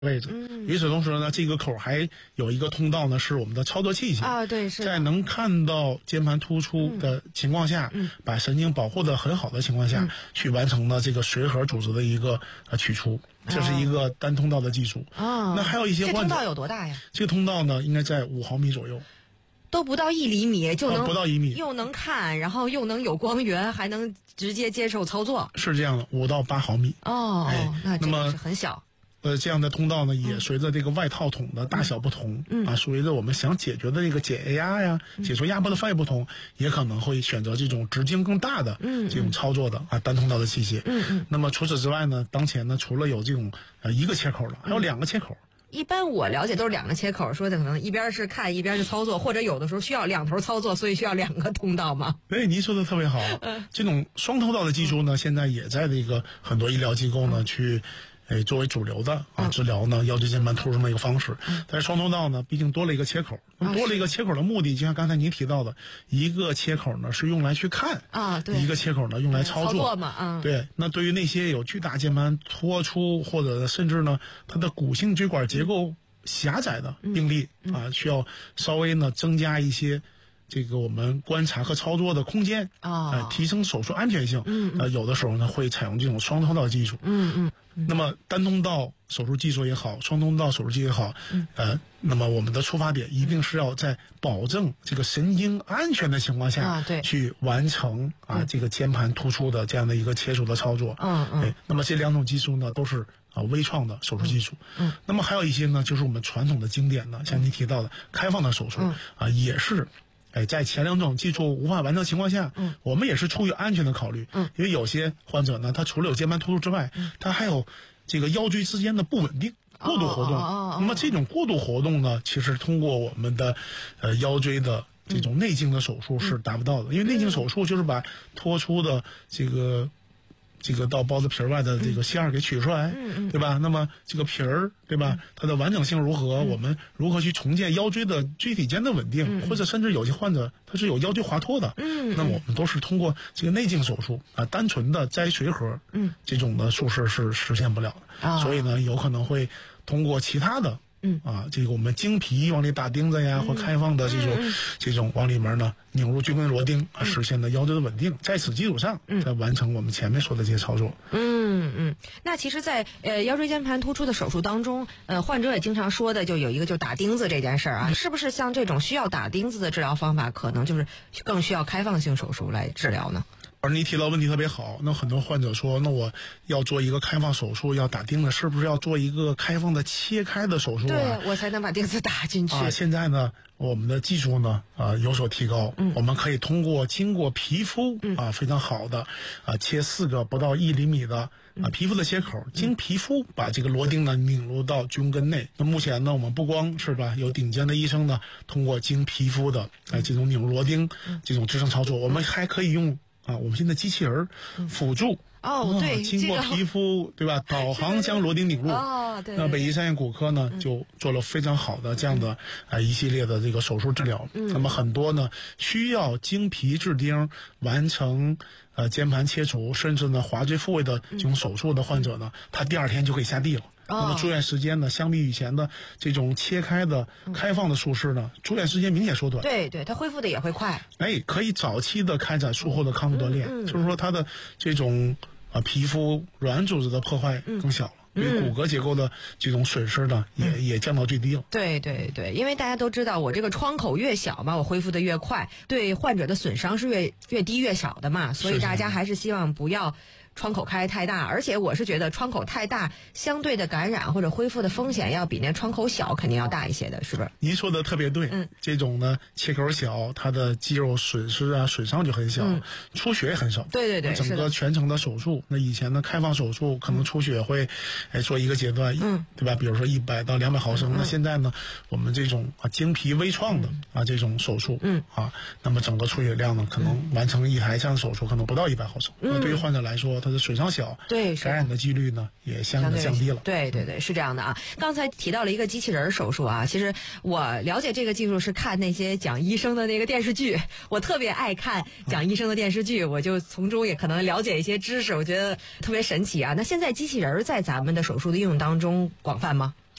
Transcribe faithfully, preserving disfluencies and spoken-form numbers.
位置。嗯，与此同时呢，这个口还有一个通道呢，是我们的操作器械啊，对，是在能看到键盘突出的情况下，嗯，把神经保护的很好的情况下，嗯、去完成了这个髓核组织的一个呃取出，这是一个单通道的技术。 啊， 那还有一些患者， 这通道有多大呀？ 这个通道呢，应该在五毫米左右。 都不到一厘米就能、 啊、不到一米， 又能看，然后又能有光源，还能直接接受操作。 是这样的，五到八毫米。 哦， 哎、 那这么是很小。 呃，这样的通道呢，也随着这个外套筒的大小不同，嗯啊，随着我们想解决的这个解压呀、嗯、解除压迫的范围不同，也可能会选择这种直径更大的这种操作的啊单通道的器械。嗯嗯。那么除此之外呢，当前呢，除了有这种呃一个切口的，还有两个切口。 一般我了解都是两个切口，说的可能一边是看一边是操作，或者有的时候需要两头操作，所以需要两个通道嘛。 对，您说的特别好。嗯，这种双通道的技术呢，现在也在这个很多医疗机构呢去。哎，作为主流的啊治疗呢腰椎间盘突出的一个方式，但是双通道呢，毕竟多了一个切口，那么多了一个切口的目的，就像刚才您提到的，一个切口呢是用来去看啊，对， 一个切口呢用来操作， 操作嘛，嗯， 对。那对于那些有巨大键盘脱出或者甚至呢它的骨性椎管结构狭窄的病例啊，需要稍微呢增加一些。这个我们观察和操作的空间啊、呃，提升手术安全性。嗯，呃，有的时候呢会采用这种双通道技术。嗯嗯。嗯那么单通道手术技术也好，双通道手术技术也好，嗯，呃，那么我们的出发点一定是要在保证这个神经安全的情况下， 啊，对， 去完成啊、嗯、这个键盘突出的这样的一个切除的操作。嗯嗯。哎，那么这两种技术呢都是啊微创的手术技术。嗯。那么还有一些呢，就是我们传统的经典的，像您提到的开放的手术、嗯、啊，也是。哎，在前两种技术无法完成情况下，嗯，我们也是出于安全的考虑，嗯，因为有些患者呢，他除了有键盘突出之外，嗯，他还有这个腰椎之间的不稳定、过度活动。哦哦哦、那么这种过度活动呢，其实通过我们的呃腰椎的这种内镜的手术是达不到的，嗯、因为内镜手术就是把脱出的这个。这个到包子皮外的这个馅儿给取出来，嗯嗯，对吧？那么这个皮儿，对吧？它的完整性如何？嗯、我们如何去重建腰椎的椎体间的稳定？嗯、或者甚至有些患者他是有腰椎滑脱的，嗯，那么我们都是通过这个内镜手术啊，单纯的摘髓核，嗯，这种的术式是实现不了的，啊、所以呢，有可能会通过其他的。嗯啊，这个我们经皮往里打钉子呀，嗯、或开放的这种、嗯、这种往里面呢拧入菌根螺钉，啊，实现的腰椎的稳定，在此基础上，嗯，再完成我们前面说的这些操作。 嗯嗯，那其实在，在呃腰椎间盘突出的手术当中，呃，患者也经常说的就有一个就打钉子这件事儿啊，嗯、是不是像这种需要打钉子的治疗方法，可能就是更需要开放性手术来治疗呢？ 而你提到问题特别好，那很多患者说，那我要做一个开放手术，要打钉子，是不是要做一个开放的切开的手术啊？ 对，我才能把钉子打进去啊。现在呢，我们的技术呢，啊有所提高，嗯，我们可以通过经过皮肤啊非常好的啊切四个不到一厘米的啊皮肤的切口，经皮肤把这个螺钉呢拧入到菌根内。那目前呢，我们不光是吧有顶尖的医生呢，通过经皮肤的啊这种拧入螺钉这种支撑操作，我们还可以用。啊，我们现在机器人辅助哦，对、 啊，经过皮肤、这个、对吧，导航将螺钉拧入。 哦，对。 那北医三院骨科呢，嗯、就做了非常好的这样的啊、呃、一系列的这个手术治疗。嗯。那么很多呢需要经皮制钉完成呃键盘切除，甚至呢滑椎复位的这种手术的患者呢，嗯、他第二天就可以下地了。那么住院时间呢，相比以前的这种切开的开放的术式呢，住院时间明显缩短。 对对，它恢复的也会快。 哎，可以早期的开展术后的康复锻炼，嗯嗯、就是说它的这种啊皮肤软组织的破坏更小了。对于骨骼结构的这种损失呢，嗯、也也降到最低了。 对对对，因为大家都知道，我这个创口越小嘛，我恢复的越快，对患者的损伤是越越低越少的嘛，所以大家还是希望不要窗口开太大，而且我是觉得窗口太大，相对的感染或者恢复的风险要比那窗口小肯定要大一些的，是不是？ 您说的特别对，嗯，这种呢切口小，它的肌肉损失啊损伤就很小，嗯、出血也很少。 对对对， 整个全程的手术，那以前的开放手术可能出血会，哎做一个阶段，嗯，对吧？比如说一百到两百毫升，嗯、那现在呢，我们这种啊经皮微创的、嗯、啊这种手术，嗯啊，那么整个出血量呢，可能完成一台这样的手术可能不到一百毫升，嗯、那对于患者来说，它的损伤小， 对， 感染的几率呢也相应的降低了。 对对对，是这样的啊。刚才提到了一个机器人手术啊，其实我了解这个技术是看那些讲医生的那个电视剧，我特别爱看讲医生的电视剧，我就从中也可能了解一些知识，我觉得特别神奇啊。那现在机器人在咱们的手术的应用当中广泛吗？